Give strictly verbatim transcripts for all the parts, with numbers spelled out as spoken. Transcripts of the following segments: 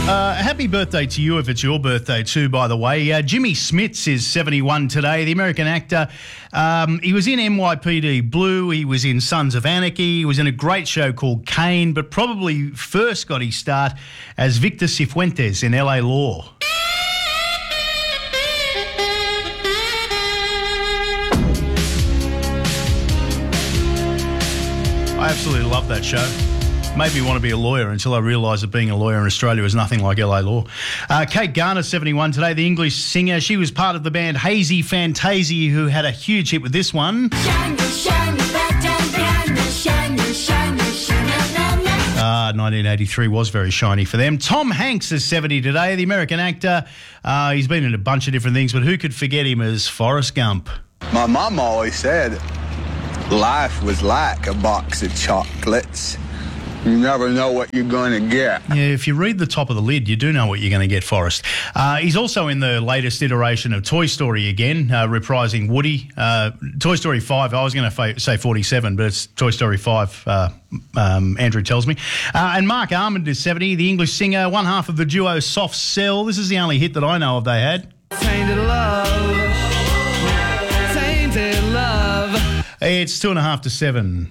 Uh, happy birthday to you if it's your birthday too, by the way. Uh, Jimmy Smits is seventy-one today, the American actor. Um, he was in N Y P D Blue, he was in Sons of Anarchy, he was in a great show called Kane, but probably first got his start as Victor Cifuentes in L A Law. I absolutely love that show. Made me want to be a lawyer until I realised that being a lawyer in Australia was nothing like L A Law. Uh, Kate Garner, seventy-one today, the English singer. She was part of the band Hazy Fantasy, who had a huge hit with this one. Shine, shine, Ah, nineteen eighty-three was very shiny for them. Tom Hanks is seventy today, the American actor. Uh, he's been in a bunch of different things, but who could forget him as Forrest Gump? My mum always said life was like a box of chocolates. You never know what you're going to get. Yeah, if you read the top of the lid, you do know what you're going to get, Forrest. Uh, he's also in the latest iteration of Toy Story again, uh, reprising Woody. Uh, Toy Story five, I was going to fa- say forty-seven, but it's Toy Story five, uh, um, Andrew tells me. Uh, and Mark Armand is seventy, the English singer, one half of the duo Soft Cell. This is the only hit that I know of they had. Tainted love, tainted love. It's two and a half to seven.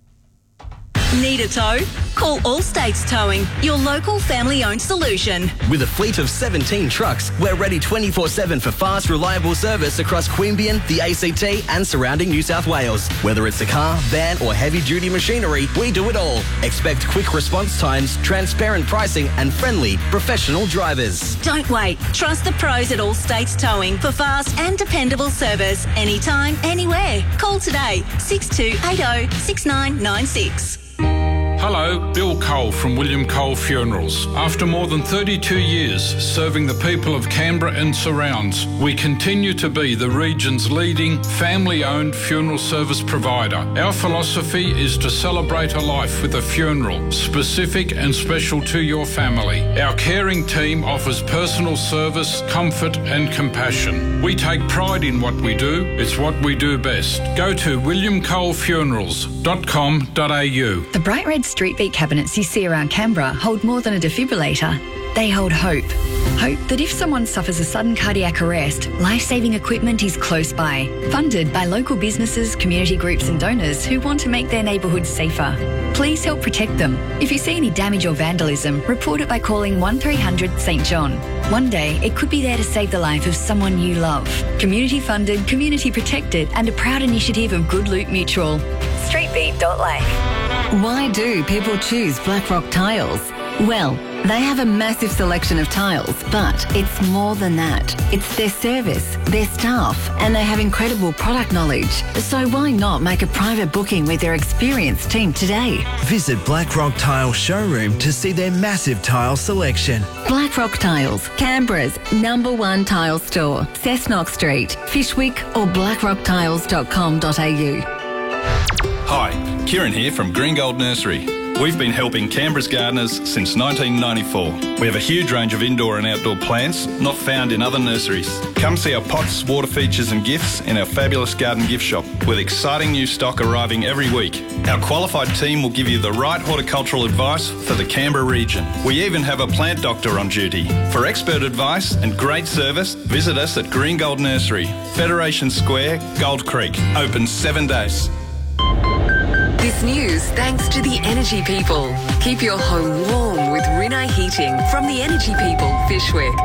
Need a tow? Call Allstates Towing, your local family-owned solution. With a fleet of seventeen trucks, we're ready twenty-four seven for fast, reliable service across Queanbeyan, the A C T and surrounding New South Wales. Whether it's a car, van or heavy-duty machinery, we do it all. Expect quick response times, transparent pricing and friendly, professional drivers. Don't wait. Trust the pros at Allstates Towing for fast and dependable service anytime, anywhere. Call today, six two eight zero, six nine nine six. Hello, Bill Cole from William Cole Funerals. After more than thirty-two years serving the people of Canberra and surrounds, we continue to be the region's leading family-owned funeral service provider. Our philosophy is to celebrate a life with a funeral, specific and special to your family. Our caring team offers personal service, comfort and compassion. We take pride in what we do. It's what we do best. Go to william cole funerals dot com dot a u. The bright red Street Beat cabinets you see around Canberra hold more than a defibrillator. They hold hope. Hope that if someone suffers a sudden cardiac arrest, life-saving equipment is close by. Funded by local businesses, community groups and donors who want to make their neighbourhoods safer. Please help protect them. If you see any damage or vandalism, report it by calling one three hundred St John. One day, it could be there to save the life of someone you love. Community funded, community protected and a proud initiative of Good Loot Mutual. street beat dot life. Why do people choose Blackrock Tiles? Well, they have a massive selection of tiles, but it's more than that. It's their service, their staff, and they have incredible product knowledge. So why not make a private booking with their experienced team today? Visit Blackrock Tile Showroom to see their massive tile selection. Blackrock Tiles, Canberra's number one tile store. Cessnock Street, Fishwick or blackrock tiles dot com dot a u. Hi, Kieran here from Green Gold Nursery. We've been helping Canberra's gardeners since nineteen ninety-four. We have a huge range of indoor and outdoor plants not found in other nurseries. Come see our pots, water features and gifts in our fabulous garden gift shop with exciting new stock arriving every week. Our qualified team will give you the right horticultural advice for the Canberra region. We even have a plant doctor on duty. For expert advice and great service, visit us at Green Gold Nursery, Federation Square, Gold Creek. Open seven days. This news thanks to the Energy People. Keep your home warm with Rinnai Heating from the Energy People, Fishwick.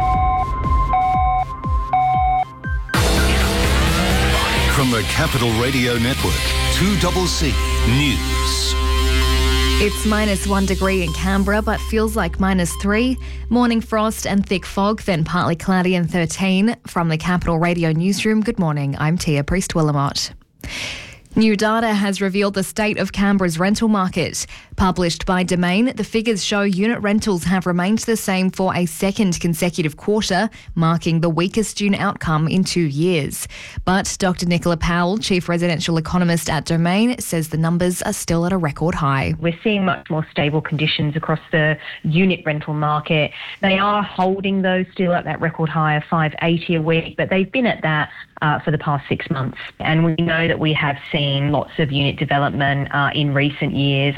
From the Capital Radio Network, two C C News. It's minus one degree in Canberra, but feels like minus three. Morning frost and thick fog, then partly cloudy and thirteen. From the Capital Radio Newsroom, good morning. I'm Tia Priest-Willamott. New data has revealed the state of Canberra's rental market. Published by Domain, the figures show unit rentals have remained the same for a second consecutive quarter, marking the weakest June outcome in two years. But Doctor Nicola Powell, Chief Residential Economist at Domain, says the numbers are still at a record high. We're seeing much more stable conditions across the unit rental market. They are holding those still at that record high of five eighty a week, but they've been at that uh, for the past six months. And we know that we have seen lots of unit development uh, in recent years. I think that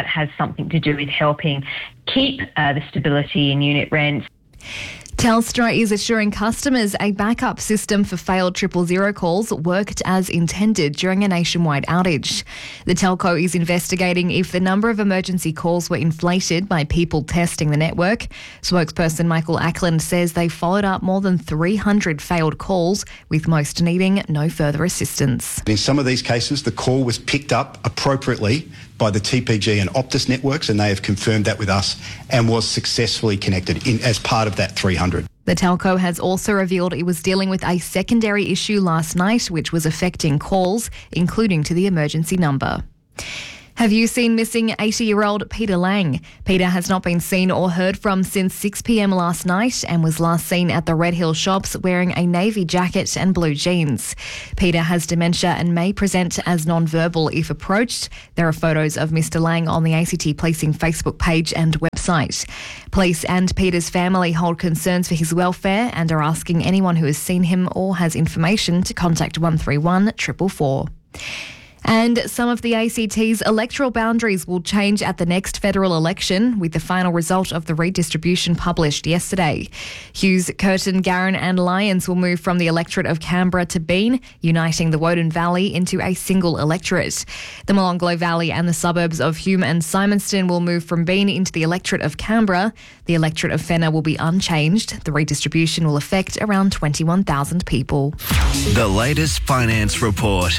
that has something to do with helping keep uh, the stability in unit rents. Telstra is assuring customers a backup system for failed triple zero calls worked as intended during a nationwide outage. The telco is investigating if the number of emergency calls were inflated by people testing the network. Spokesperson Michael Ackland says they followed up more than three hundred failed calls, with most needing no further assistance. In some of these cases, the call was picked up appropriately by the T P G and Optus networks, and they have confirmed that with us and was successfully connected in as part of that three hundred. The telco has also revealed it was dealing with a secondary issue last night, which was affecting calls, including to the emergency number. Have you seen missing eighty-year-old Peter Lang? Peter has not been seen or heard from since six p.m. last night and was last seen at the Red Hill shops wearing a navy jacket and blue jeans. Peter has dementia and may present as non-verbal if approached. There are photos of Mister Lang on the A C T Policing Facebook page and website. Police and Peter's family hold concerns for his welfare and are asking anyone who has seen him or has information to contact one three one four four four. And some of the A C T's electoral boundaries will change at the next federal election, with the final result of the redistribution published yesterday. Hughes, Curtin, Garran and Lyons will move from the electorate of Canberra to Bean, uniting the Woden Valley into a single electorate. The Molonglo Valley and the suburbs of Hume and Simonston will move from Bean into the electorate of Canberra. The electorate of Fenner will be unchanged. The redistribution will affect around twenty-one thousand people. The latest finance report.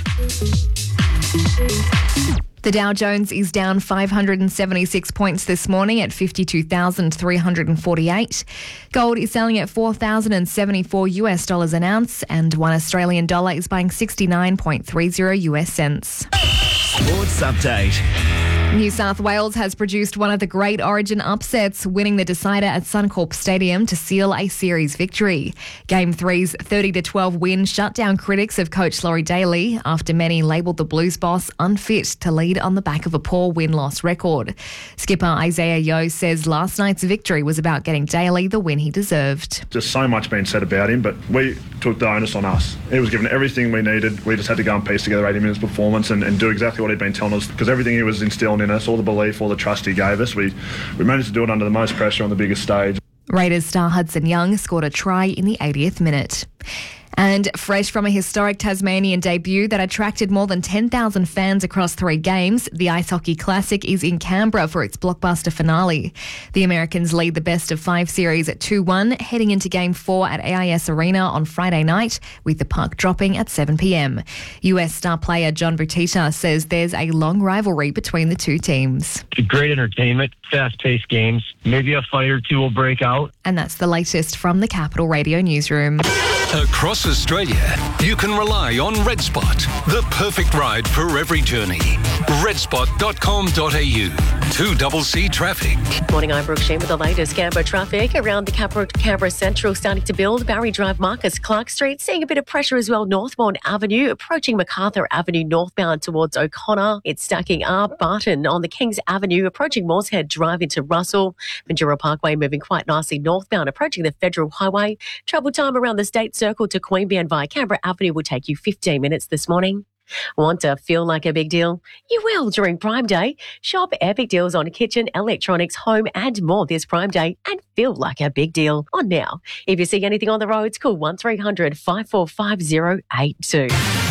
The Dow Jones is down five hundred seventy-six points this morning at fifty-two thousand three hundred forty-eight. Gold is selling at four thousand seventy-four US dollars an ounce, and one Australian dollar is buying sixty-nine point three zero US cents. Sports update. New South Wales has produced one of the great Origin upsets, winning the decider at Suncorp Stadium to seal a series victory. Game three's thirty to twelve win shut down critics of coach Laurie Daly after many labelled the Blues boss unfit to lead on the back of a poor win-loss record. Skipper Isaiah Yeo says last night's victory was about getting Daly the win he deserved. Just so much being said about him, but we took the onus on us. He was given everything we needed. We just had to go and piece together eighty minutes performance and, and do exactly what he'd been telling us, because everything he was instilling in us, all the belief, all the trust he gave us, we, we managed to do it under the most pressure on the biggest stage. Raiders star Hudson Young scored a try in the eightieth minute. And fresh from a historic Tasmanian debut that attracted more than ten thousand fans across three games, the Ice Hockey Classic is in Canberra for its blockbuster finale. The Americans lead the best of five series at two one, heading into Game four at A I S Arena on Friday night, with the puck dropping at seven p.m. U S star player John Butita says there's a long rivalry between the two teams. Great entertainment, fast-paced games. Maybe a fight or two will break out. And that's the latest from the Capital Radio newsroom. Across Australia, you can rely on RedSpot, the perfect ride for every journey. red spot dot com dot a u. two C C traffic. Morning, I'm Brooke Sheen with the latest Canberra traffic. Around the Canberra, Canberra Central starting to build. Barry Drive, Marcus Clark Street, seeing a bit of pressure as well. Northbourne Avenue, approaching MacArthur Avenue northbound towards O'Connor. It's stacking up. Barton on the Kings Avenue, approaching Moorshead Drive into Russell. Ventura Parkway moving quite nicely northbound, approaching the Federal Highway. Travel time around the State Circle to Queanbeyan via Canberra Avenue will take you fifteen minutes this morning. Want to feel like a big deal? You will during Prime Day. Shop epic deals on kitchen, electronics, home and more this Prime Day and feel like a big deal on now. If you see anything on the roads, call one three hundred five four five zero eight two.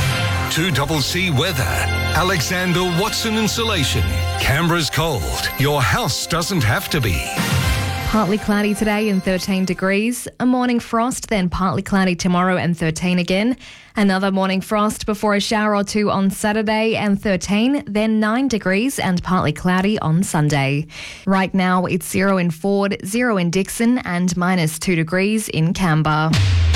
two C C weather. Alexander Watson Insulation. Canberra's cold. Your house doesn't have to be. Partly cloudy today and thirteen degrees. A morning frost, then partly cloudy tomorrow and thirteen again. Another morning frost before a shower or two on Saturday and thirteen, then nine degrees and partly cloudy on Sunday. Right now it's zero in Ford, zero in Dixon and minus two degrees in Canberra.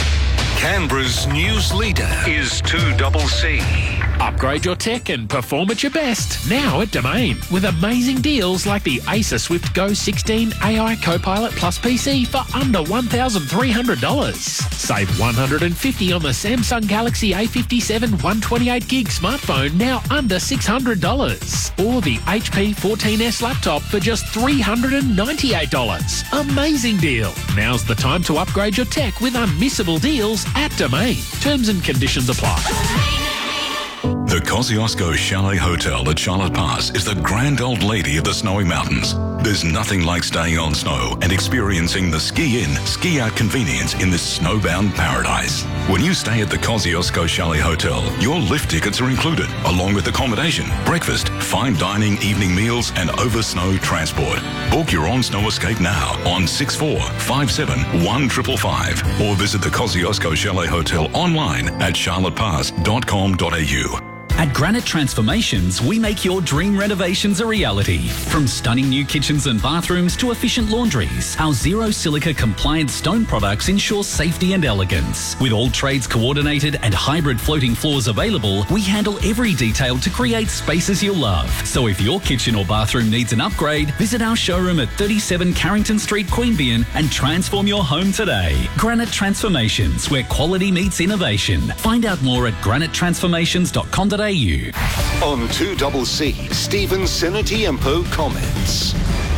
Canberra's news leader is two C C. Upgrade your tech and perform at your best. Now at Domain, with amazing deals like the Acer Swift Go sixteen A I Copilot Plus P C for under one thousand three hundred dollars. Save one hundred fifty dollars on the Samsung Galaxy A fifty-seven one twenty-eight gig smartphone, now under six hundred dollars. Or the H P fourteen S laptop for just three hundred ninety-eight dollars. Amazing deal. Now's the time to upgrade your tech with unmissable deals at Domain. Terms and conditions apply. The The Kosciuszko Chalet Hotel at Charlotte Pass is the grand old lady of the snowy mountains. There's nothing like staying on snow and experiencing the ski-in, ski-out convenience in this snowbound paradise. When you stay at the Kosciuszko Chalet Hotel, your lift tickets are included, along with accommodation, breakfast, fine dining, evening meals, and over-snow transport. Book your own snow escape now on six four five seven one five five five or visit the Kosciuszko Chalet Hotel online at charlotte pass dot com dot a u. At Granite Transformations, we make your dream renovations a reality. From stunning new kitchens and bathrooms to efficient laundries, our zero silica compliant stone products ensure safety and elegance. With all trades coordinated and hybrid floating floors available, we handle every detail to create spaces you'll love. So if your kitchen or bathroom needs an upgrade, visit our showroom at thirty-seven Carrington Street, Queanbeyan and transform your home today. Granite Transformations, where quality meets innovation. Find out more at granite transformations dot com dot a u. On two C C, Stephen Senatiempo comments.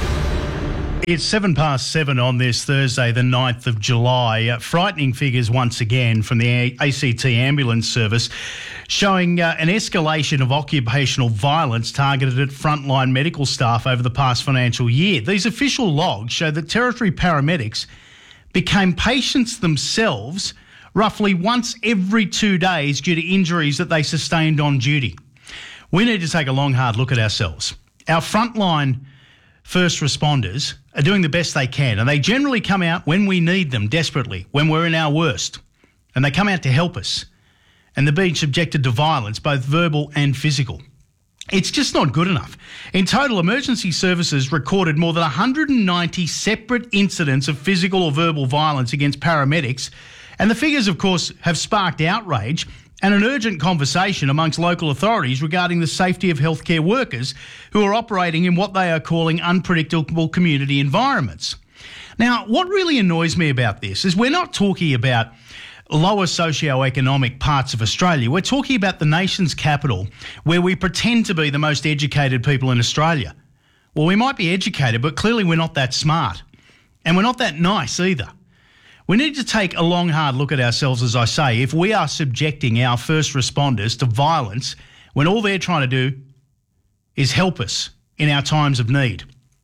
It's seven past seven on this Thursday, the ninth of July. Uh, frightening figures once again from the A C T ambulance service showing uh, an escalation of occupational violence targeted at frontline medical staff over the past financial year. These official logs show that Territory paramedics became patients themselves roughly once every two days due to injuries that they sustained on duty. We need to take a long, hard look at ourselves. Our frontline first responders are doing the best they can, and they generally come out when we need them desperately, when we're in our worst, and they come out to help us. And they're being subjected to violence, both verbal and physical. It's just not good enough. In total, emergency services recorded more than one hundred ninety separate incidents of physical or verbal violence against paramedics. And the figures, of course, have sparked outrage and an urgent conversation amongst local authorities regarding the safety of healthcare workers who are operating in what they are calling unpredictable community environments. Now, what really annoys me about this is we're not talking about lower socioeconomic parts of Australia. We're talking about the nation's capital, where we pretend to be the most educated people in Australia. Well, we might be educated, but clearly we're not that smart. And we're not that nice either. We need to take a long, hard look at ourselves, as I say, if we are subjecting our first responders to violence when all they're trying to do is help us in our times of need.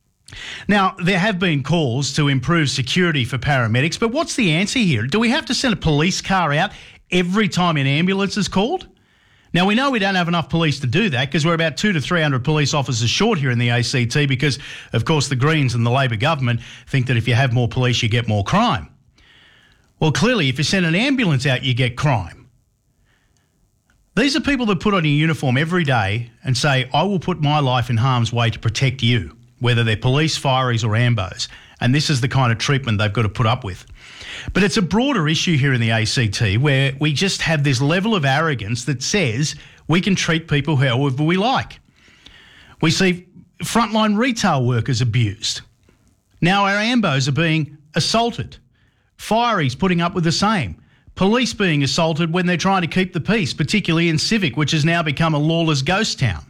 Now, there have been calls to improve security for paramedics, but what's the answer here? Do we have to send a police car out every time an ambulance is called? Now, we know we don't have enough police to do that because we're about two to three hundred police officers short here in the A C T because, of course, the Greens and the Labor government think that if you have more police, you get more crime. Well, clearly, if you send an ambulance out, you get crime. These are people that put on a uniform every day and say, I will put my life in harm's way to protect you, whether they're police, fireys or ambos. And this is the kind of treatment they've got to put up with. But it's a broader issue here in the A C T where we just have this level of arrogance that says we can treat people however we like. We see frontline retail workers abused. Now our ambos are being assaulted. Fireys putting up with the same. Police being assaulted when they're trying to keep the peace, particularly in Civic, which has now become a lawless ghost town.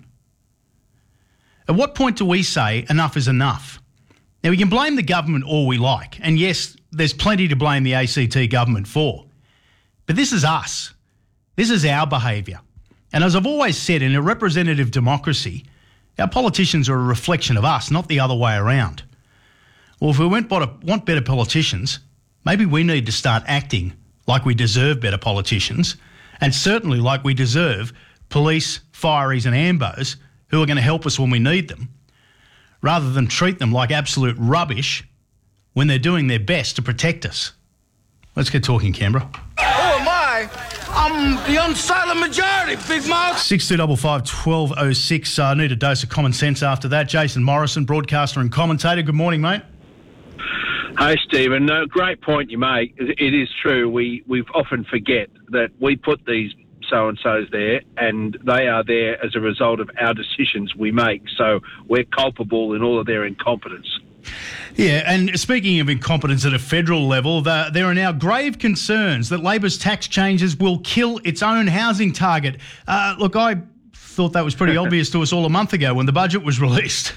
At what point do we say enough is enough? Now, we can blame the government all we like, and yes, there's plenty to blame the A C T government for. But this is us. This is our behaviour. And as I've always said, in a representative democracy, our politicians are a reflection of us, not the other way around. Well, if we want better politicians, maybe we need to start acting like we deserve better politicians, and certainly like we deserve police, fireys and ambos who are going to help us when we need them, rather than treat them like absolute rubbish when they're doing their best to protect us. Let's get talking, Canberra. Who am I? I'm the unsilent majority, big mouth. six two five five, one two oh six. I uh, need a dose of common sense after that. Jason Morrison, broadcaster and commentator. Good morning, mate. Hey, Stephen. No, great point you make. It is true. We we often forget that we put these so-and-sos there and they are there as a result of our decisions we make. So we're culpable in all of their incompetence. Yeah, and speaking of incompetence at a federal level, the, there are now grave concerns that Labor's tax changes will kill its own housing target. Uh, look, I thought that was pretty obvious to us all a month ago when the budget was released.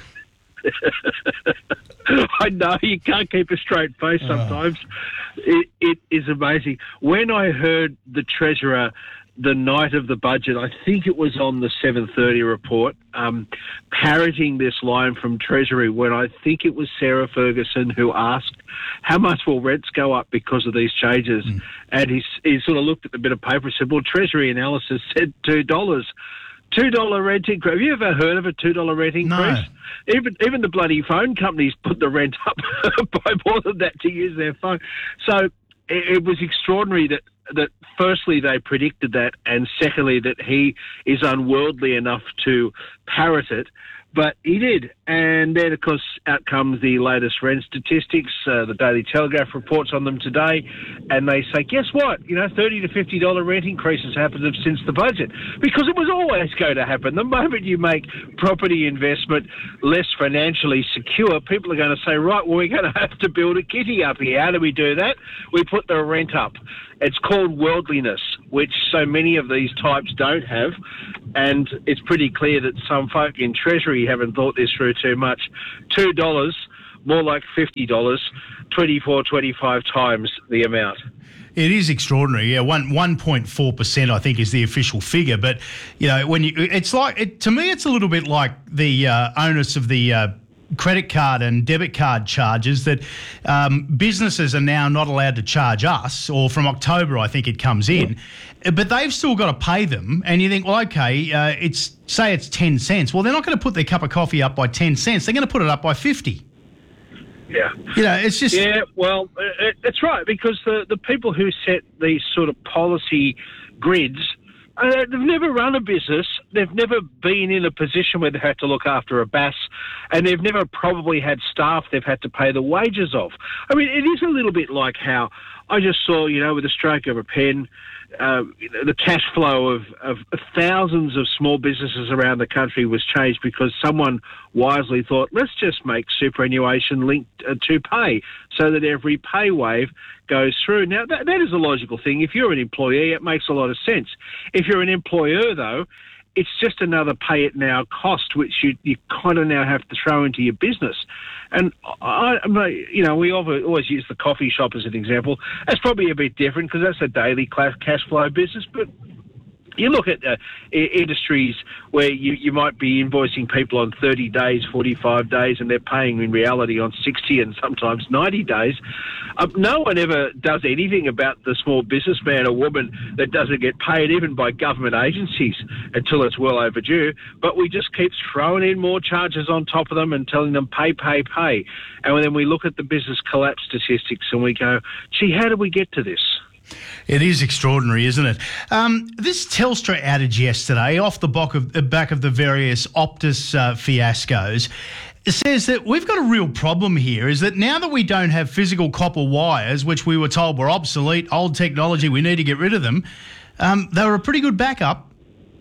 I know, you can't keep a straight face sometimes. Oh. It, it is amazing. When I heard the Treasurer the night of the budget, I think it was on the seven thirty report, um, parroting this line from Treasury when I think it was Sarah Ferguson who asked, how much will rents go up because of these changes? Mm. And he, he sort of looked at the bit of paper and said, well, Treasury analysis said two dollars. two dollar rent increase. Have you ever heard of a two dollar rent increase? No. Even even the bloody phone companies put the rent up by more than that to use their phone. So it, it was extraordinary that that firstly they predicted that, and secondly that he is unworldly enough to parrot it. But he did. And then, of course, out comes the latest rent statistics. Uh, the Daily Telegraph reports on them today. And they say, guess what? You know, thirty to fifty dollars rent increases happened since the budget. Because it was always going to happen. The moment you make property investment less financially secure, people are going to say, right, well, we're going to have to build a kitty up here. How do we do that? We put the rent up. It's called worldliness, which so many of these types don't have. And it's pretty clear that some folk in Treasury haven't thought this through too much. two dollars, more like fifty dollars, twenty-four, twenty-five times the amount. It is extraordinary. Yeah, one one point four percent, I think, is the official figure. But you know, when you, it's like it, to me, it's a little bit like the uh, onus of the Uh, credit card and debit card charges that um, businesses are now not allowed to charge us, or from October I think it comes in, but they've still got to pay them. And you think, well, okay, uh, it's say it's ten cents. Well, they're not going to put their cup of coffee up by ten cents. They're going to put it up by fifty. Yeah. You know, it's just... Yeah, well, it, it's right, because the, the people who set these sort of policy grids, Uh, they've never run a business. They've never been in a position where they've had to look after a B A S, and they've never probably had staff they've had to pay the wages of. I mean, it is a little bit like how I just saw, you know, with a stroke of a pen, uh, the cash flow of, of thousands of small businesses around the country was changed because someone wisely thought, let's just make superannuation linked uh, to pay so that every pay wave goes through. Now, that, that is a logical thing. If you're an employee, it makes a lot of sense. If you're an employer, though, it's just another pay it now cost, which you, you kind of now have to throw into your business. And, I, I, you know, we always use the coffee shop as an example. That's probably a bit different because that's a daily cash flow business, but you look at uh, industries where you, you might be invoicing people on thirty days, forty-five days, and they're paying in reality on sixty and sometimes ninety days. Um, no one ever does anything about the small businessman or woman that doesn't get paid, even by government agencies, until it's well overdue. But we just keep throwing in more charges on top of them and telling them pay, pay, pay. And then we look at the business collapse statistics and we go, gee, how did we get to this? It is extraordinary, isn't it? Um, this Telstra outage yesterday, off the back of, the back of the various Optus uh, fiascos, says that we've got a real problem here, is that now that we don't have physical copper wires, which we were told were obsolete, old technology, we need to get rid of them, um, they were a pretty good backup.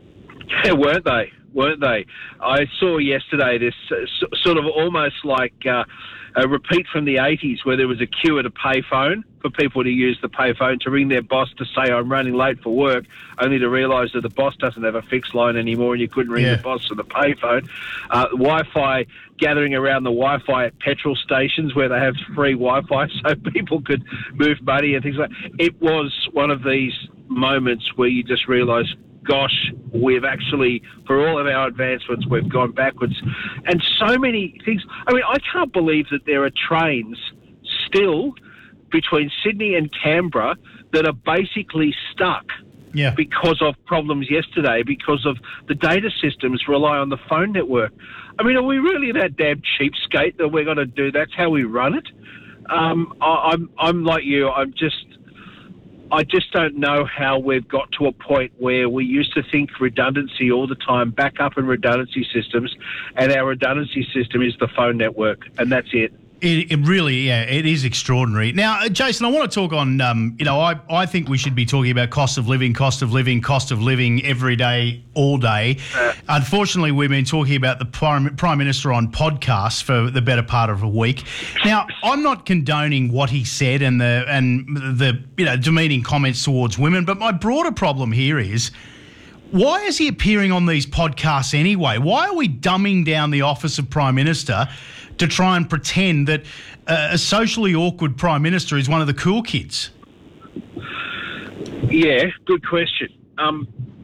Yeah, weren't they? Weren't they? I saw yesterday this uh, sort of almost like uh, a repeat from the eighties where there was a queue at a payphone for people to use the payphone to ring their boss to say, I'm running late for work, only to realise that the boss doesn't have a fixed line anymore and you couldn't ring yeah. the boss for the payphone. Uh, Wi-Fi, gathering around the Wi-Fi at petrol stations where they have free Wi-Fi so people could move money and things like that. It was one of these moments where you just realise, gosh, we've actually, for all of our advancements, we've gone backwards. And so many things. I mean, I can't believe that there are trains still between Sydney and Canberra that are basically stuck yeah. because of problems yesterday, because of the data systems rely on the phone network. I mean, are we really that damn cheapskate that we're going to do? That's how we run it? Um, I, I'm, I'm like you. I'm just... I just don't know how we've got to a point where we used to think redundancy all the time, backup and redundancy systems, and our redundancy system is the phone network, and that's it. It, it really, yeah, it is extraordinary. Now, uh, Jason, I want to talk on, um, you know, I, I think we should be talking about cost of living, cost of living, cost of living every day, all day. Uh, Unfortunately, we've been talking about the Prime, Prime Minister on podcasts for the better part of a week. Now, I'm not condoning what he said and the and the you know demeaning comments towards women, but my broader problem here is, why is he appearing on these podcasts anyway? Why are we dumbing down the office of Prime Minister to try and pretend that uh, a socially awkward Prime Minister is one of the cool kids? Yeah, good question. um,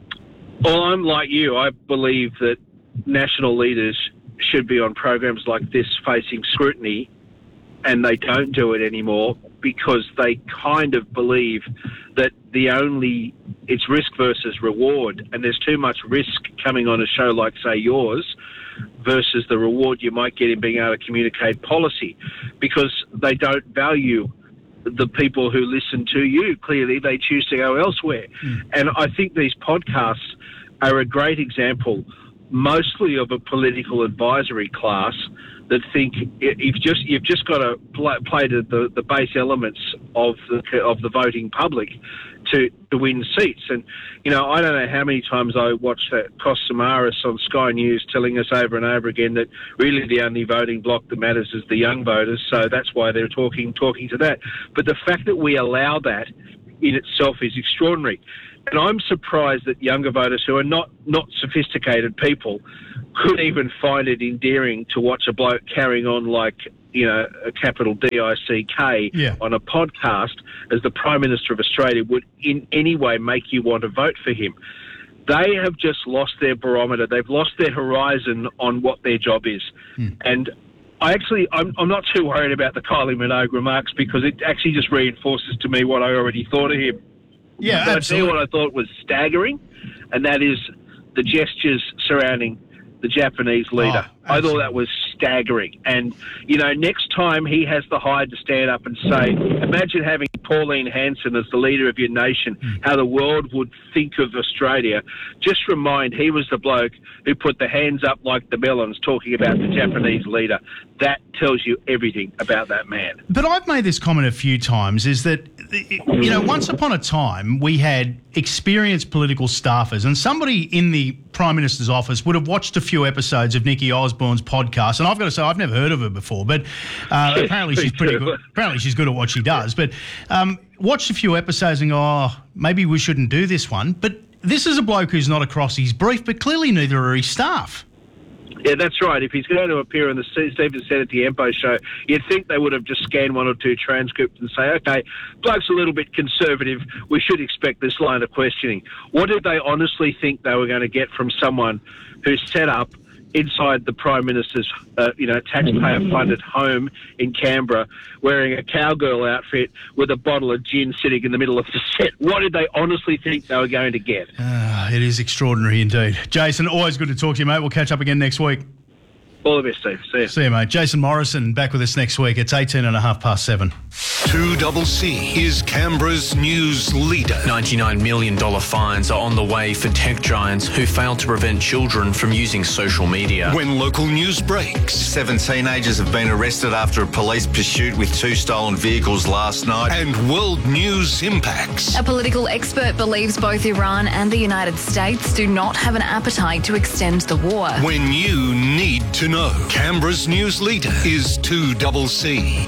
well, I'm like you. I believe that national leaders should be on programs like this facing scrutiny, and they don't do it anymore because they kind of believe that the only, it's risk versus reward, and there's too much risk coming on a show like, say, yours, versus the reward you might get in being able to communicate policy, because they don't value the people who listen to you. Clearly, they choose to go elsewhere. Mm. And I think these podcasts are a great example, mostly of a political advisory class that think you've just you've just got to play, play to the, the base elements of the of the voting public to, to win seats. And you know, I don't know how many times I watched that Kos Samaras on Sky News telling us over and over again that really the only voting bloc that matters is the young voters. So that's why they're talking talking to that. But the fact that we allow that in itself is extraordinary. And I'm surprised that younger voters who are not, not sophisticated people could even find it endearing to watch a bloke carrying on like, you know, a capital D I C K yeah. on a podcast as the Prime Minister of Australia would in any way make you want to vote for him. They have just lost their barometer. They've lost their horizon on what their job is. Hmm. And I actually, I'm, I'm not too worried about the Kylie Minogue remarks because it actually just reinforces to me what I already thought of him. Yeah, but absolutely. I tell you what I thought was staggering, and that is the gestures surrounding the Japanese leader. Oh, I thought that was staggering. And, you know, next time he has the hide to stand up and say, imagine having Pauline Hanson as the leader of your nation, mm. how the world would think of Australia. Just remind he was the bloke who put the hands up like the melons talking about the Japanese leader. That tells you everything about that man. But I've made this comment a few times, is that, you know, once upon a time we had experienced political staffers, and somebody in the Prime Minister's office would have watched a few episodes of Nikki Osborne's podcast, and I've got to say I've never heard of her before, but uh, apparently she's pretty good. Apparently she's good at what she does. But um, watched a few episodes and go, oh, maybe we shouldn't do this one. But this is a bloke who's not across his brief, but clearly neither are his staff. Yeah, that's right. If he's going to appear on the Stephen Sennett Empo show, you'd think they would have just scanned one or two transcripts and say, okay, bloke's a little bit conservative, we should expect this line of questioning. What did they honestly think they were going to get from someone who's set up inside the Prime Minister's, uh, you know, taxpayer-funded home in Canberra, wearing a cowgirl outfit with a bottle of gin sitting in the middle of the set? What did they honestly think they were going to get? Uh, it is extraordinary indeed. Jason, always good to talk to you, mate. We'll catch up again next week. All the best, Steve. See you. See you, mate. Jason Morrison back with us next week. It's eighteen and a half past seven. two C C is Canberra's news leader. ninety-nine million dollars fines are on the way for tech giants who failed to prevent children from using social media. When local news breaks. Seven teenagers have been arrested after a police pursuit with two stolen vehicles last night. And world news impacts. A political expert believes both Iran and the United States do not have an appetite to extend the war. When you need to know. Canberra's news leader is two C C.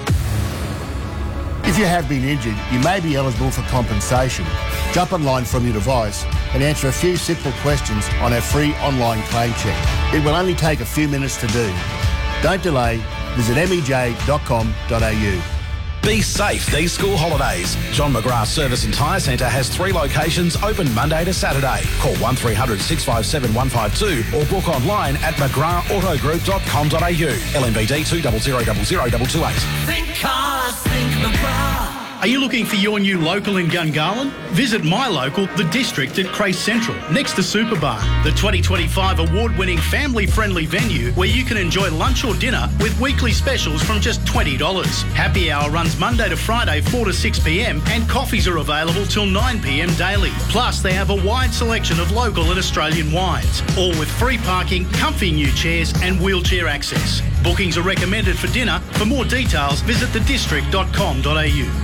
If you have been injured, you may be eligible for compensation. Jump online from your device and answer a few simple questions on our free online claim check. It will only take a few minutes to do. Don't delay. Visit m e j dot com dot a u. Be safe these school holidays. John McGrath Service and Tyre Centre has three locations open Monday to Saturday. Call one three hundred six five seven one five two or book online at mcgrath auto group dot com dot a u. L M B D two zero zero zero zero two two eight. Think cars, think McGrath. Are you looking for your new local in Gungahlin? Visit my local, The District at Crace Central, next to Superbar, the twenty twenty-five award-winning family-friendly venue where you can enjoy lunch or dinner with weekly specials from just twenty dollars. Happy hour runs Monday to Friday, four to six p m, and coffees are available till nine p m daily. Plus, they have a wide selection of local and Australian wines, all with free parking, comfy new chairs and wheelchair access. Bookings are recommended for dinner. For more details, visit the district dot com dot a u.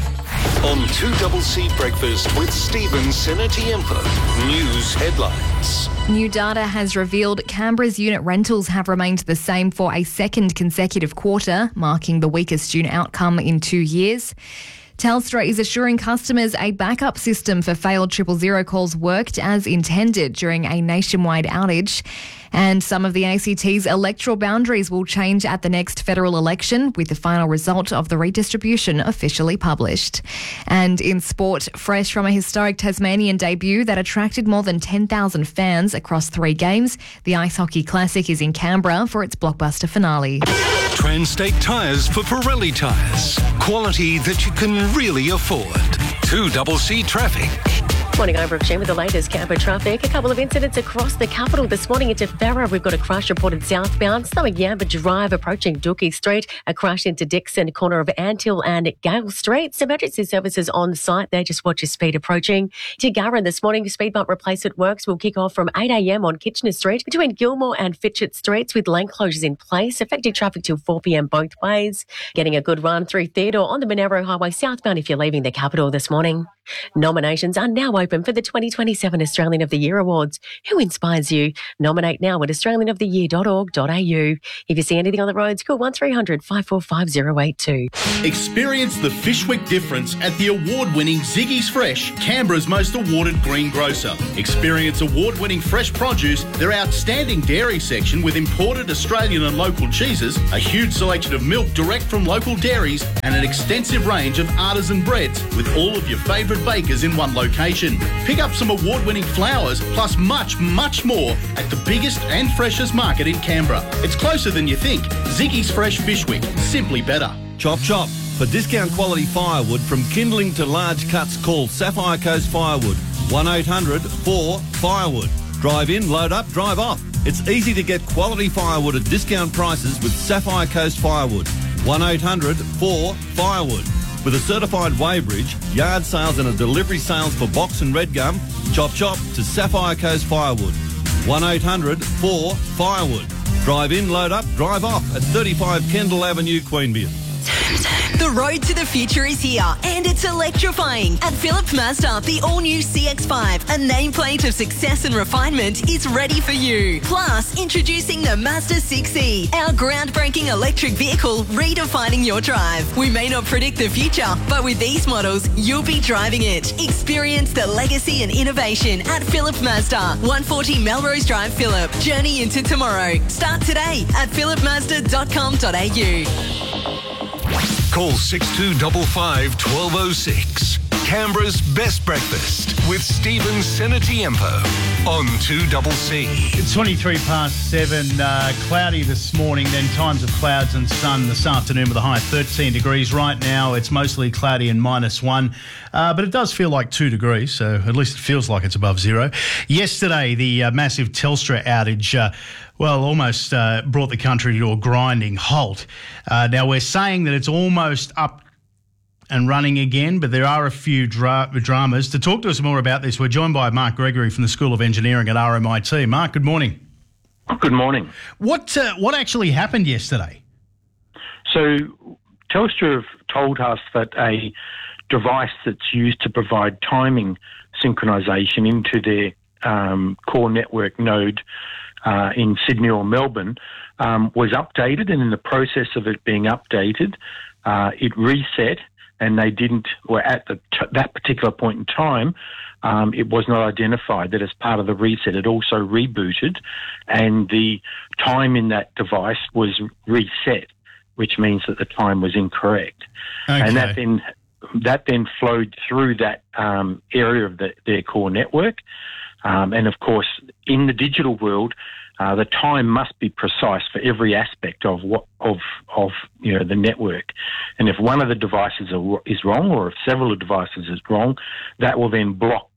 On two C C Breakfast with Stephen Senetiempo. News headlines. New data has revealed Canberra's unit rentals have remained the same for a second consecutive quarter, marking the weakest June outcome in two years. Telstra is assuring customers a backup system for failed triple zero calls worked as intended during a nationwide outage. And some of the A C T's electoral boundaries will change at the next federal election, with the final result of the redistribution officially published. And in sport, fresh from a historic Tasmanian debut that attracted more than ten thousand fans across three games, the Ice Hockey Classic is in Canberra for its blockbuster finale. Transtate Tyres for Pirelli tyres. Quality that you can really afford. two C C traffic. Morning, I'm Brooke Sheen with the latest Canberra traffic. A couple of incidents across the capital this morning into Farrer. We've got a crash reported southbound, slowing Yamba Drive approaching Dookie Street. A crash into Dixon, corner of Anthill and Gale Street. Some emergency services on site there. Just watch your speed approaching. To Garran this morning, speed bump replacement works will kick off from eight a.m. on Kitchener Street between Gilmore and Fitchett Streets, with lane closures in place, affecting traffic till four p.m. both ways. Getting a good run through Theodore on the Monaro Highway southbound if you're leaving the capital this morning. Nominations are now open for the twenty twenty-seven Australian of the Year Awards. Who inspires you? Nominate now at australian of the year dot org dot a u. If you see anything on the roads, call one three hundred five four five zero eight two. Experience the Fishwick difference at the award-winning Ziggy's Fresh, Canberra's most awarded greengrocer. Experience award-winning fresh produce, their outstanding dairy section with imported Australian and local cheeses, a huge selection of milk direct from local dairies, and an extensive range of artisan breads with all of your favourite bakers in one location. Pick up some award-winning flowers, plus much, much more at the biggest and freshest market in Canberra. It's closer than you think. Ziggy's Fresh Fishwick. Simply better. Chop chop. For discount quality firewood from kindling to large cuts, call Sapphire Coast Firewood. one eight hundred four firewood. Drive in, load up, drive off. It's easy to get quality firewood at discount prices with Sapphire Coast Firewood. one eight hundred four firewood. With a certified weighbridge, yard sales and a delivery sales for box and red gum, chop chop to Sapphire Coast Firewood. one eight hundred four firewood. Drive in, load up, drive off at thirty-five Kendall Avenue, Queanbeyan. The road to the future is here, and it's electrifying. At Philip Mazda, the all-new C X five, a nameplate of success and refinement, is ready for you. Plus, introducing the Mazda six E, our groundbreaking electric vehicle redefining your drive. We may not predict the future, but with these models, you'll be driving it. Experience the legacy and innovation at Philip Mazda, one forty Melrose Drive, Phillip. Journey into tomorrow. Start today at philip mazda dot com dot a u. Call six two five five, one two zero six. Canberra's Best Breakfast with Stephen Senatiempo on two C C. It's twenty-three past seven, uh, cloudy this morning, then times of clouds and sun this afternoon with a high of thirteen degrees. Right now it's mostly cloudy and minus one, uh, but it does feel like two degrees, so at least it feels like it's above zero. Yesterday, the uh, massive Telstra outage uh, well, almost uh, brought the country to a grinding halt. Uh, now, we're saying that it's almost up and running again, but there are a few dra- dramas. To talk to us more about this, we're joined by Mark Gregory from the School of Engineering at R M I T. Mark, good morning. Good morning. What uh, what actually happened yesterday? So, Telstra have told us that a device that's used to provide timing synchronisation into their um, core network node Uh, in Sydney or Melbourne, um, was updated, and in the process of it being updated, uh, it reset, and they didn't, or at the t- that particular point in time, um, it was not identified that as part of the reset, it also rebooted, and the time in that device was reset, which means that the time was incorrect. Okay. And that then that then flowed through that um, area of the, their core network. Um, and of course, in the digital world, uh, the time must be precise for every aspect of what of of you know the network. And if one of the devices are, is wrong, or if several of the devices is wrong, that will then block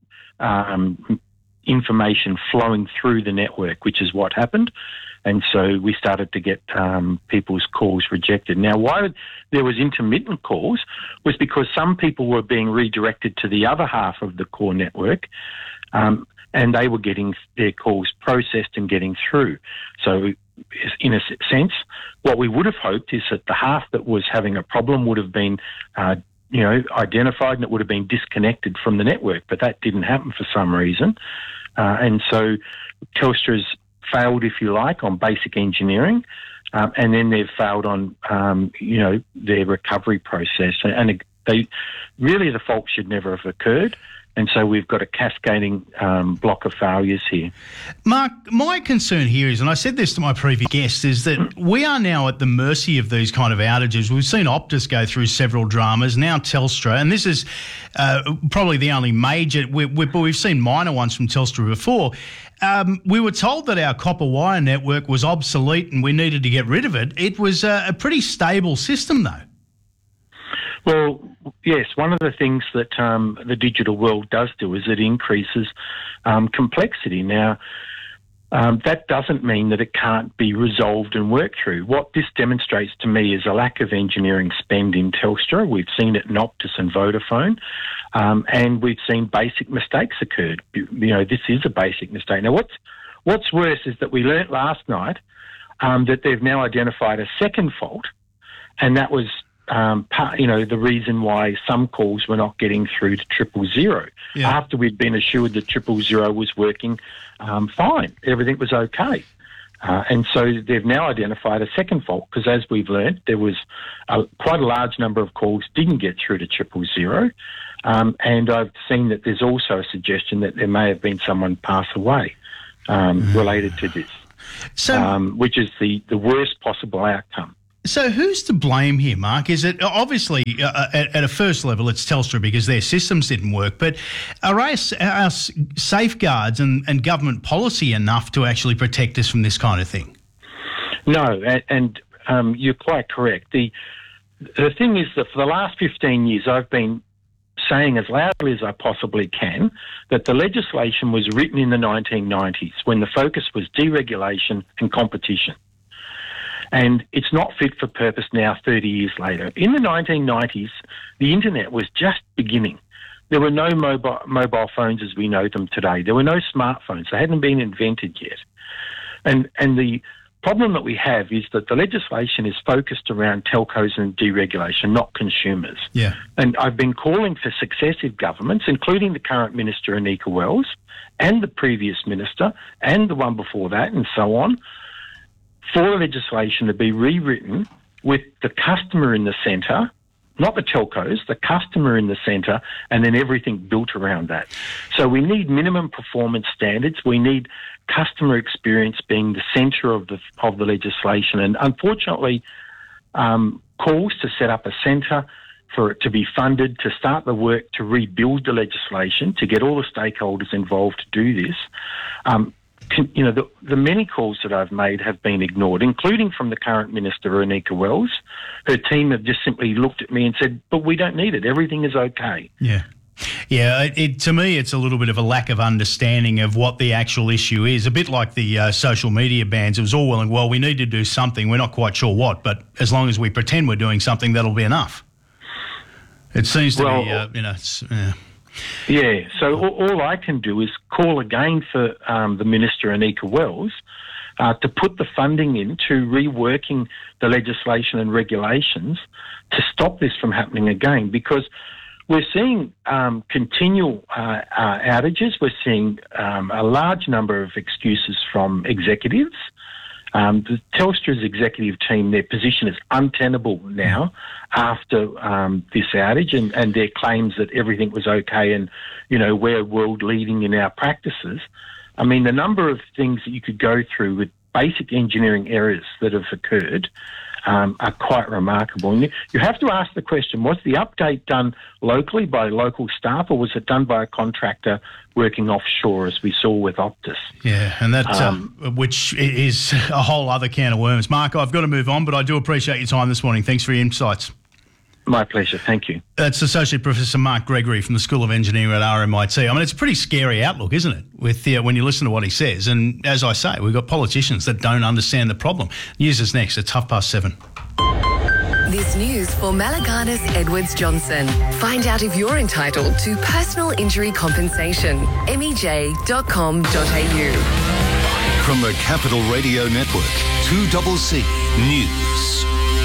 um, information flowing through the network, which is what happened. And so we started to get um, people's calls rejected. Now, why there was intermittent calls was because some people were being redirected to the other half of the core network. Um, and they were getting their calls processed and getting through. So in a sense, what we would have hoped is that the half that was having a problem would have been, uh, you know, identified, and it would have been disconnected from the network, but that didn't happen for some reason. Uh, and so Telstra's failed, if you like, on basic engineering, um, and then they've failed on, um, you know, their recovery process. And They really the fault should never have occurred. And so we've got a cascading um, block of failures here. Mark, my concern here is, and I said this to my previous guest, is that we are now at the mercy of these kind of outages. We've seen Optus go through several dramas, now Telstra, and this is uh, probably the only major, we, we, but we've seen minor ones from Telstra before. Um, we were told that our copper wire network was obsolete and we needed to get rid of it. It was a, a pretty stable system, though. Well, yes, one of the things that um, the digital world does do is it increases um, complexity. Now, um, that doesn't mean that it can't be resolved and worked through. What this demonstrates to me is a lack of engineering spend in Telstra. We've seen it in Optus and Vodafone, um, and we've seen basic mistakes occurred. You know, this is a basic mistake. Now, what's, what's worse is that we learnt last night um, that they've now identified a second fault, and that was Um, part, you know, the reason why some calls were not getting through to triple zero yeah. after we'd been assured that triple zero was working um, fine, everything was okay. Uh, and so they've now identified a second fault because, as we've learned, there was a, quite a large number of calls didn't get through to triple zero. Um, and I've seen that there's also a suggestion that there may have been someone pass away um, mm. related to this, so, um, which is the, the worst possible outcome. So who's to blame here, Mark? Is it obviously uh, at, at a first level it's Telstra because their systems didn't work, but are our, our safeguards and, and government policy enough to actually protect us from this kind of thing? No, and, and um, you're quite correct. The the thing is that for the last fifteen years I've been saying as loudly as I possibly can that the legislation was written in the nineteen nineties when the focus was deregulation and competition. And it's not fit for purpose now, thirty years later. In the nineteen nineties, the internet was just beginning. There were no mobile, mobile phones as we know them today. There were no smartphones. They hadn't been invented yet. And, and the problem that we have is that the legislation is focused around telcos and deregulation, not consumers. Yeah. And I've been calling for successive governments, including the current Minister, Anika Wells, and the previous minister, and the one before that, and so on, for legislation to be rewritten with the customer in the centre, not the telcos, the customer in the centre, and then everything built around that. So we need minimum performance standards. We need customer experience being the centre of the of the legislation. And unfortunately, um, calls to set up a centre for it to be funded, to start the work to rebuild the legislation, to get all the stakeholders involved to do this, um, Can, you know, the, the many calls that I've made have been ignored, including from the current Minister, Anika Wells. Her team have just simply looked at me and said, but we don't need it. Everything is okay. Yeah. Yeah, it, it, to me, it's a little bit of a lack of understanding of what the actual issue is. A bit like the uh, social media bans. It was all well and well, we need to do something. We're not quite sure what, but as long as we pretend we're doing something, that'll be enough. It seems to well, be, uh, you know, it's, yeah. Yeah, so all, all I can do is call again for um, the Minister, Anika Wells, uh, to put the funding into reworking the legislation and regulations to stop this from happening again, because we're seeing um, continual uh, uh, outages. We're seeing um, a large number of excuses from executives. Um, the Telstra's executive team, their position is untenable now after um, this outage, and, and their claims that everything was okay and, you know, we're world leading in our practices. I mean, the number of things that you could go through with basic engineering errors that have occurred um, are quite remarkable. And you have to ask the question, was the update done locally by local staff, or was it done by a contractor working offshore, as we saw with Optus? Yeah, and that, Um, uh, which is a whole other can of worms. Mark, I've got to move on, but I do appreciate your time this morning. Thanks for your insights. My pleasure. Thank you. That's Associate Professor Mark Gregory from the School of Engineering at R M I T. I mean, it's a pretty scary outlook, isn't it, with the, uh, when you listen to what he says? And as I say, we've got politicians that don't understand the problem. News is next. It's half past seven. This news for Malaganas Edwards Johnson. Find out if you're entitled to personal injury compensation. M E J dot com dot a u. From the Capital Radio Network, two C C News.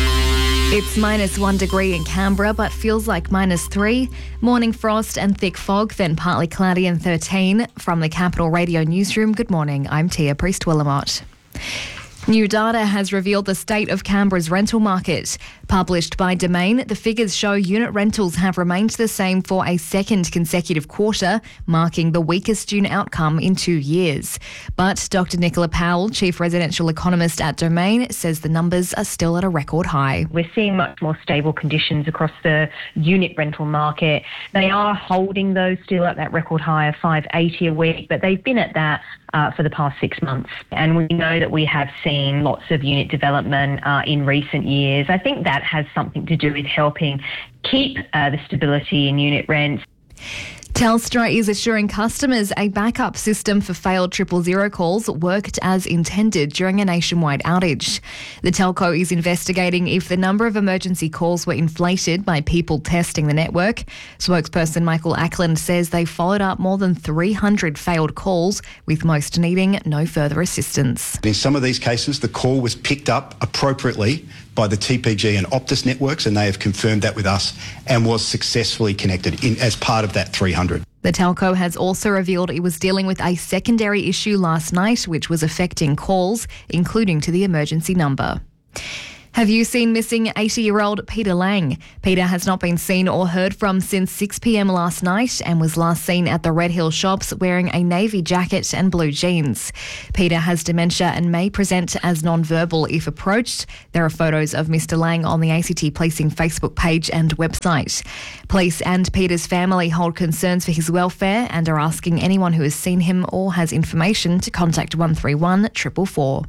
It's minus one degree in Canberra, but feels like minus three. Morning frost and thick fog, then partly cloudy and thirteen. From the Capital Radio Newsroom, good morning. I'm Tia Priest-Willamott. New data has revealed the state of Canberra's rental market. Published by Domain, the figures show unit rentals have remained the same for a second consecutive quarter, marking the weakest June outcome in two years. But Doctor Nicola Powell, Chief Residential Economist at Domain, says the numbers are still at a record high. We're seeing much more stable conditions across the unit rental market. They are holding those still at that record high of five eighty a week, but they've been at that uh, for the past six months. And we know that we have seen lots of unit development uh, in recent years. I think that has something to do with helping keep uh, the stability in unit rents. Telstra is assuring customers a backup system for failed triple zero calls worked as intended during a nationwide outage. The telco is investigating if the number of emergency calls were inflated by people testing the network. Spokesperson Michael Ackland says they followed up more than three hundred failed calls, with most needing no further assistance. In some of these cases, the call was picked up appropriately by the T P G and Optus networks, and they have confirmed that with us and was successfully connected in as part of that three hundred. The telco has also revealed it was dealing with a secondary issue last night, which was affecting calls, including to the emergency number. Have you seen missing eighty-year-old Peter Lang? Peter has not been seen or heard from since six p.m. last night and was last seen at the Red Hill shops wearing a navy jacket and blue jeans. Peter has dementia and may present as non-verbal if approached. There are photos of Mister Lang on the A C T Policing Facebook page and website. Police and Peter's family hold concerns for his welfare and are asking anyone who has seen him or has information to contact one three one four four four.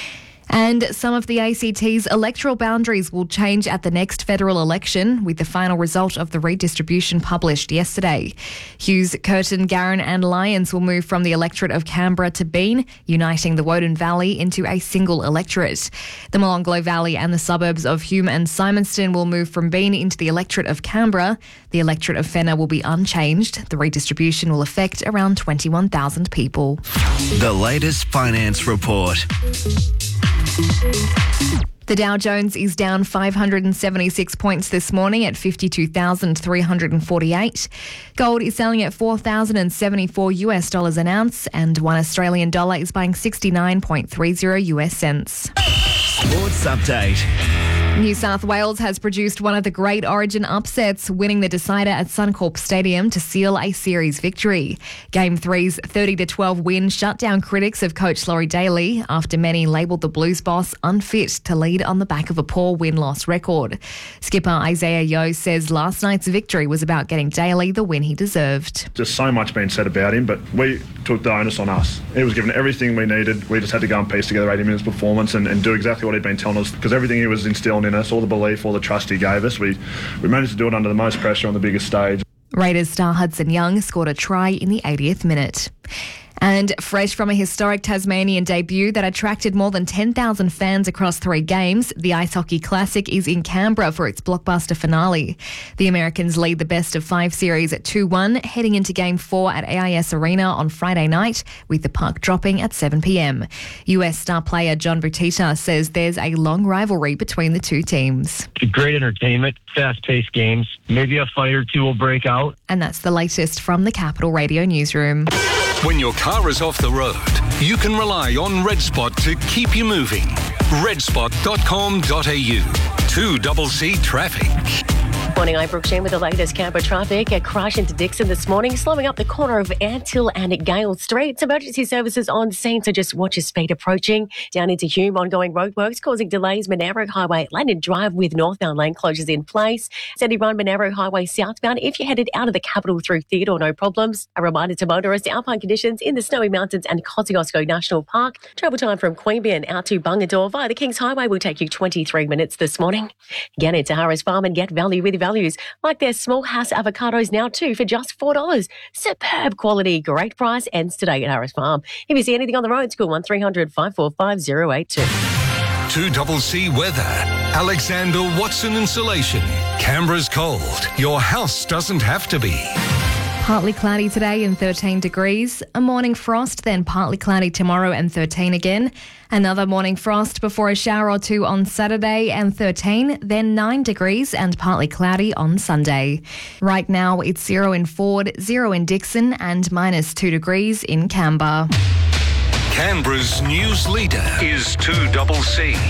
And some of the A C T's electoral boundaries will change at the next federal election, with the final result of the redistribution published yesterday. Hughes, Curtin, Garran and Lyons will move from the electorate of Canberra to Bean, uniting the Woden Valley into a single electorate. The Molonglo Valley and the suburbs of Hume and Simonston will move from Bean into the electorate of Canberra. The electorate of Fenner will be unchanged. The redistribution will affect around twenty-one thousand people. The latest finance report. The Dow Jones is down five hundred seventy-six points this morning at fifty-two thousand three hundred forty-eight. Gold is selling at four thousand seventy-four US dollars an ounce, and one Australian dollar is buying sixty-nine point three zero US cents. Sports update. New South Wales has produced one of the great Origin upsets, winning the decider at Suncorp Stadium to seal a series victory. Game three's thirty to twelve win shut down critics of coach Laurie Daly after many labelled the Blues boss unfit to lead on the back of a poor win-loss record. Skipper Isaiah Yeo says last night's victory was about getting Daly the win he deserved. Just so much being said about him, but we took the onus on us. He was given everything we needed. We just had to go and piece together eighty minutes performance and, and do exactly what he'd been telling us, because everything he was instilling in us, all the belief, all the trust he gave us, we, we managed to do it under the most pressure on the biggest stage. Raiders star Hudson Young scored a try in the eightieth minute. And fresh from a historic Tasmanian debut that attracted more than ten thousand fans across three games, the Ice Hockey Classic is in Canberra for its blockbuster finale. The Americans lead the best of five series at two one, heading into Game four at A I S Arena on Friday night, with the puck dropping at seven p.m. U S star player John Butita says there's a long rivalry between the two teams. Great entertainment, fast-paced games. Maybe a fight or two will break out. And that's the latest from the Capital Radio newsroom. When your car is off the road, you can rely on RedSpot to keep you moving. red spot dot com dot a u. two C C traffic. Morning, I'm Brooke Shane with the latest Canberra traffic. A crash into Dixon this morning, slowing up the corner of Antill and Gale Streets. Emergency services on scene, so just watch your speed approaching. Down into Hume, ongoing roadworks causing delays. Monaro Highway, Landon Drive with northbound lane closures in place. Sandy Run, Monaro Highway southbound. If you're headed out of the capital through Theodore, no problems. A reminder to motorists, alpine conditions in the Snowy Mountains and Kosciuszko National Park. Travel time from Queanbeyan out to Bungadore via the Kings Highway will take you twenty-three minutes this morning. Get into Harris Farm and get value with values, like their small house avocados now too for just four dollars. Superb quality, great price, ends today at Harris Farm. If you see anything on the road, call one three hundred five four five zero eight two. two C C weather. Alexander Watson Insulation. Canberra's cold. Your house doesn't have to be. Partly cloudy today and thirteen degrees. A morning frost, then partly cloudy tomorrow and thirteen again. Another morning frost before a shower or two on Saturday and thirteen, then nine degrees and partly cloudy on Sunday. Right now it's zero in Ford, zero in Dixon and minus two degrees in Canberra. Canberra's news leader is two C C.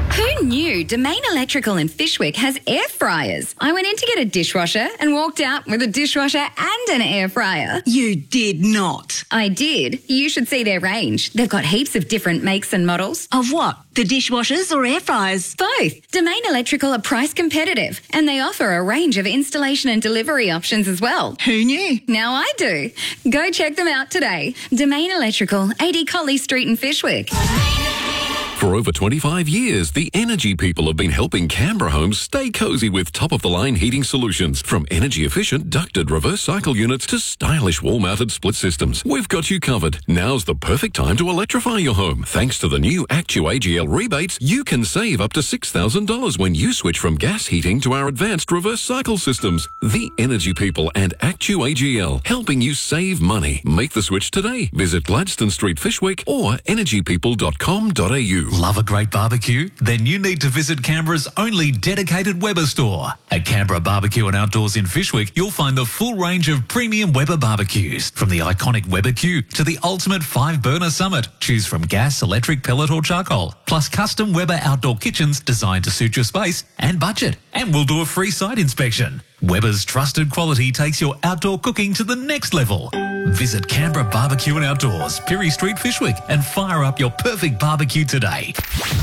Who knew Domain Electrical in Fishwick has air fryers? I went in to get a dishwasher and walked out with a dishwasher and an air fryer. You did not. I did. You should see their range. They've got heaps of different makes and models. Of what? The dishwashers or air fryers? Both. Domain Electrical are price competitive and they offer a range of installation and delivery options as well. Who knew? Now I do. Go check them out today. Domain Electrical, eighty Colley Street in Fishwick. For over twenty-five years, the Energy People have been helping Canberra homes stay cosy with top-of-the-line heating solutions. From energy-efficient ducted reverse cycle units to stylish wall-mounted split systems, we've got you covered. Now's the perfect time to electrify your home. Thanks to the new ActuAGL rebates, you can save up to six thousand dollars when you switch from gas heating to our advanced reverse cycle systems. The Energy People and ActuAGL, helping you save money. Make the switch today. Visit Gladstone Street, Fishwick or energy people dot com dot a u. Love a great barbecue? Then you need to visit Canberra's only dedicated Weber store. At Canberra Barbecue and Outdoors in Fishwick, you'll find the full range of premium Weber barbecues. From the iconic Weber Q to the ultimate five-burner Summit. Choose from gas, electric, pellet or charcoal. Plus custom Weber outdoor kitchens designed to suit your space and budget. And we'll do a free site inspection. Weber's trusted quality takes your outdoor cooking to the next level. Visit Canberra Barbecue and Outdoors, Pirie Street, Fishwick, and fire up your perfect barbecue today.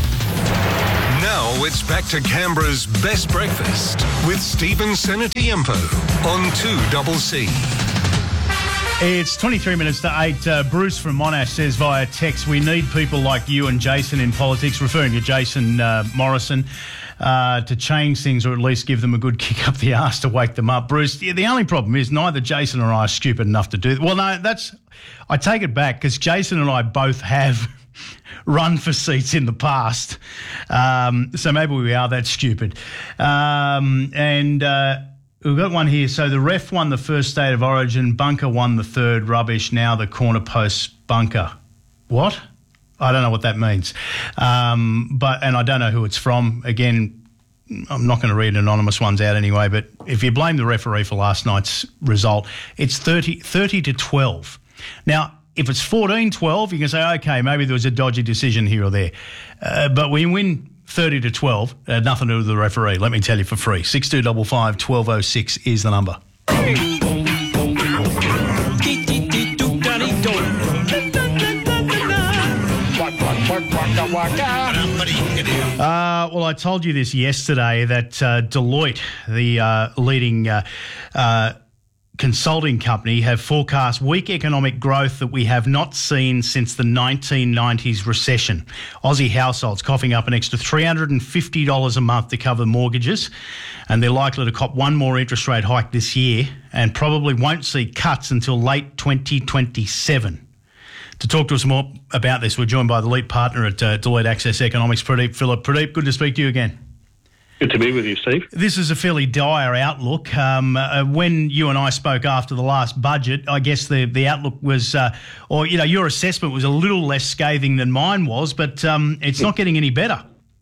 Now it's back to Canberra's Best Breakfast with Stephen Senatiempo on two C C. It's twenty-three minutes to eight. Uh, Bruce from Monash says via text, we need people like you and Jason in politics, referring to Jason uh, Morrison, uh, to change things or at least give them a good kick up the arse to wake them up. Bruce, yeah, the only problem is neither Jason or I are stupid enough to do that. Well, no, that's... I take it back because Jason and I both have run for seats in the past. Um, so maybe we are that stupid. Um, and... Uh, We've got one here. So the ref won the first state of origin. Bunker won the third. Rubbish. Now the corner post bunker. What? I don't know what that means. Um, but and I don't know who it's from. Again, I'm not going to read anonymous ones out anyway. But if you blame the referee for last night's result, it's thirty, thirty to twelve. Now, if it's fourteen twelve, you can say, okay, maybe there was a dodgy decision here or there. Uh, but when you win thirty to twelve, uh, nothing to do with the referee, let me tell you for free. six two five five, one two oh six is the number. Uh, well, I told you this yesterday that uh, Deloitte, the uh, leading uh, uh, consulting company, have forecast weak economic growth that we have not seen since the nineteen nineties recession. Aussie households coughing up an extra three hundred fifty dollars a month to cover mortgages, and they're likely to cop one more interest rate hike this year and probably won't see cuts until late twenty twenty-seven. To talk to us more about this, we're joined by the lead partner at uh, Deloitte Access Economics, Pradeep Phillip. Pradeep, good to speak to you again. Good to be with you, Steve. This is a fairly dire outlook. Um, uh, when you and I spoke after the last budget, I guess the, the outlook was, uh, or, you know, your assessment was a little less scathing than mine was, but um, it's not getting any better.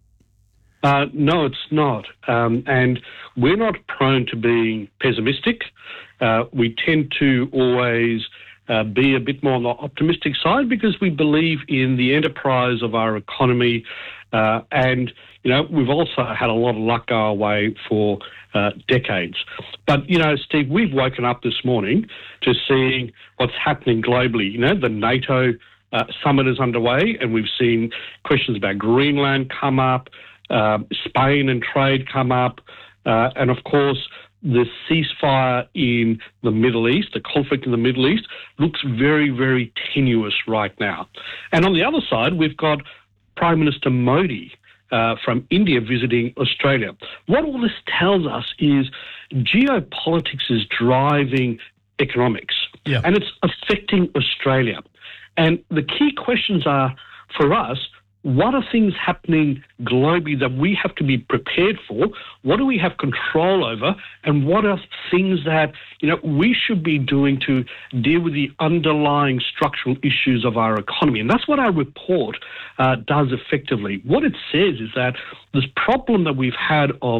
Uh, no, it's not. Um, and we're not prone to being pessimistic. Uh, we tend to always uh, be a bit more on the optimistic side because we believe in the enterprise of our economy. Uh, and, you know, we've also had a lot of luck go our way for uh, decades. But, you know, Steve, we've woken up this morning to seeing what's happening globally. You know, the NATO uh, summit is underway, and we've seen questions about Greenland come up, uh, Spain and trade come up, uh, and, of course, the ceasefire in the Middle East, the conflict in the Middle East, looks very, very tenuous right now. And on the other side, we've got Prime Minister Modi uh, from India visiting Australia. What all this tells us is geopolitics is driving economics, yeah. and it's affecting Australia. And the key questions are, for us, what are things happening globally that we have to be prepared for? What do we have control over? And what are things that, you know, we should be doing to deal with the underlying structural issues of our economy? And that's what our report uh, does effectively. What it says is that this problem that we've had of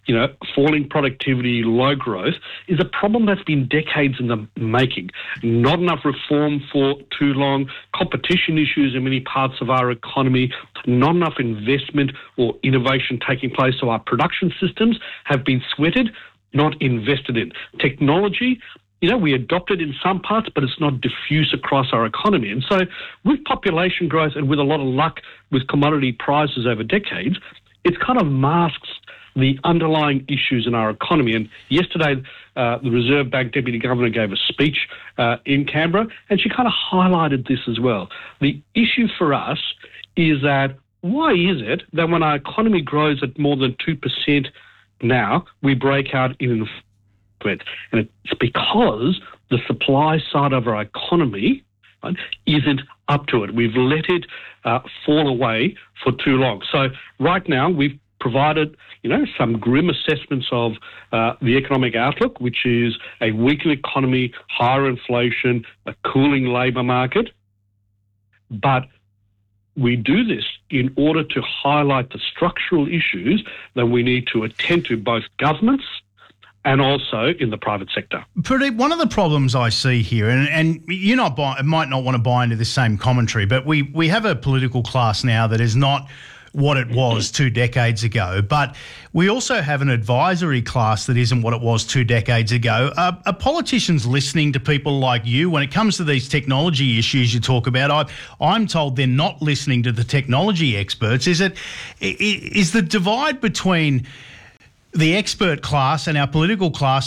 you know, falling productivity, low growth, is a problem that's been decades in the making. Not enough reform for too long, competition issues in many parts of our economy, not enough investment or innovation taking place, so our production systems have been sweated, not invested in. Technology, you know, we adopt it in some parts, but it's not diffuse across our economy. And so with population growth and with a lot of luck with commodity prices over decades, it kind of masks the underlying issues in our economy. And yesterday, uh, the Reserve Bank Deputy Governor gave a speech uh, in Canberra, and she kind of highlighted this as well. The issue for us is that why is it that when our economy grows at more than two percent now, we break out in inflation? And it's because the supply side of our economy, right, isn't up to it. We've let it uh, fall away for too long. So right now, we've provided, you know, some grim assessments of uh, the economic outlook, which is a weakened economy, higher inflation, a cooling labour market. But we do this in order to highlight the structural issues that we need to attend to, both governments and also in the private sector. Pradeep, one of the problems I see here, and, and you not buy, might not want to buy into this same commentary, but we, we have a political class now that is not what it was two decades ago, but we also have an advisory class that isn't what it was two decades ago. Uh, are politicians listening to people like you when it comes to these technology issues you talk about? I, I'm told they're not listening to the technology experts. Is it is the divide between the expert class and our political class